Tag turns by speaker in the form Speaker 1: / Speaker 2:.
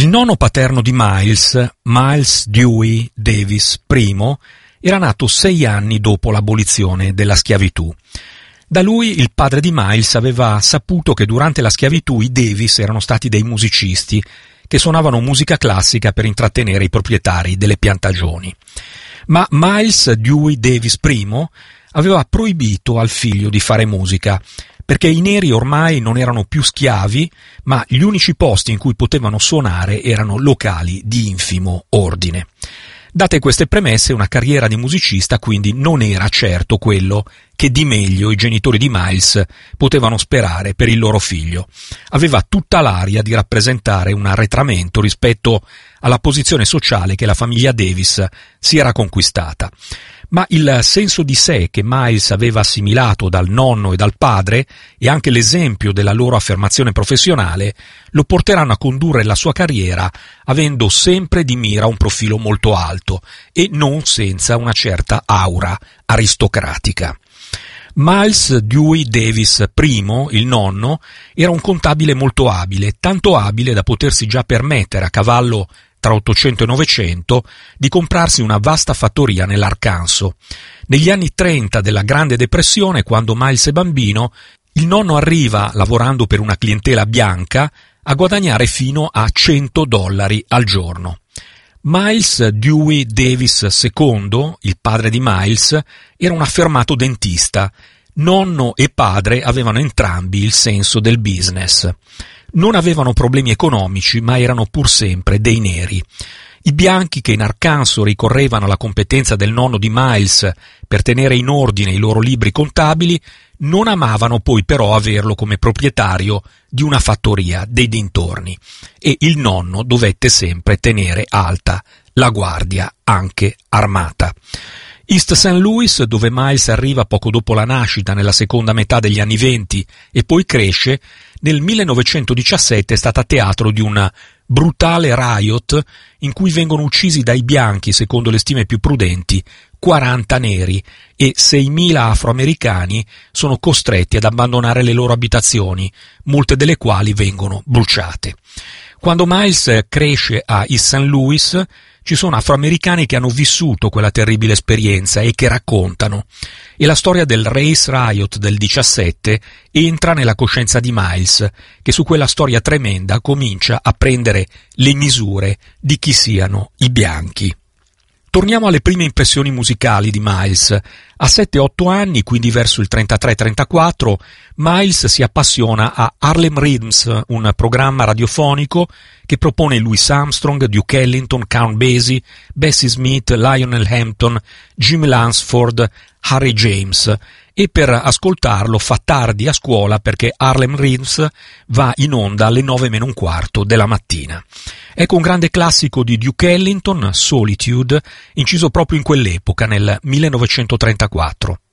Speaker 1: Il nonno paterno di Miles, Miles Dewey Davis I, era nato 6 anni dopo l'abolizione della schiavitù. Da lui il padre di Miles aveva saputo che durante la schiavitù i Davis erano stati dei musicisti che suonavano musica classica per intrattenere i proprietari delle piantagioni. Ma Miles Dewey Davis I aveva proibito al figlio di fare musica, perché i neri ormai non erano più schiavi, ma gli unici posti in cui potevano suonare erano locali di infimo ordine. Date queste premesse, una carriera di musicista quindi non era certo quello che di meglio i genitori di Miles potevano sperare per il loro figlio. Aveva tutta l'aria di rappresentare un arretramento rispetto alla posizione sociale che la famiglia Davis si era conquistata. Ma il senso di sé che Miles aveva assimilato dal nonno e dal padre, e anche l'esempio della loro affermazione professionale, lo porteranno a condurre la sua carriera avendo sempre di mira un profilo molto alto e non senza una certa aura aristocratica. Miles Dewey Davis I, il nonno, era un contabile molto abile, tanto abile da potersi già permettere a cavallo tra 800 e 900 di comprarsi una vasta fattoria nell'Arkansas. Negli anni 30 della Grande Depressione, quando Miles è bambino, il nonno arriva, lavorando per una clientela bianca, a guadagnare fino a $100 al giorno. Miles Dewey Davis II, il padre di Miles, era un affermato dentista. Nonno e padre avevano entrambi il senso del business. Non avevano problemi economici, ma erano pur sempre dei neri. I bianchi che in Arkansas ricorrevano alla competenza del nonno di Miles per tenere in ordine i loro libri contabili non amavano poi però averlo come proprietario di una fattoria dei dintorni, e il nonno dovette sempre tenere alta la guardia, anche armata. East St. Louis, dove Miles arriva poco dopo la nascita nella seconda metà degli anni 20 e poi cresce, nel 1917 è stata teatro di un brutale riot in cui vengono uccisi dai bianchi, secondo le stime più prudenti, 40 neri, e 6.000 afroamericani sono costretti ad abbandonare le loro abitazioni, molte delle quali vengono bruciate. Quando Miles cresce a East St. Louis, ci sono afroamericani che hanno vissuto quella terribile esperienza e che raccontano, e la storia del Race Riot del 17 entra nella coscienza di Miles, che su quella storia tremenda comincia a prendere le misure di chi siano i bianchi. Torniamo alle prime impressioni musicali di Miles. A 7-8 anni, quindi verso il 33-34, Miles si appassiona a Harlem Rhythms, un programma radiofonico che propone Louis Armstrong, Duke Ellington, Count Basie, Bessie Smith, Lionel Hampton, Jimmy Lansford, Harry James, e per ascoltarlo fa tardi a scuola perché Harlem Rhythms va in onda alle 9:15 della mattina. Ecco un grande classico di Duke Ellington, Solitude, inciso proprio in quell'epoca, nel 1934.